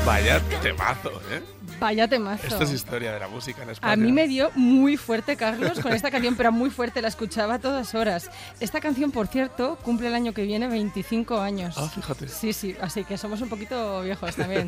Vaya temazo, ¿eh? Vaya temazo. Esto es historia de la música en España. A mí me dio muy fuerte, Carlos, con esta canción, pero muy fuerte, la escuchaba a todas horas. Esta canción, por cierto, cumple el año que viene 25 años. Ah, fíjate. Sí, así que somos un poquito viejos también.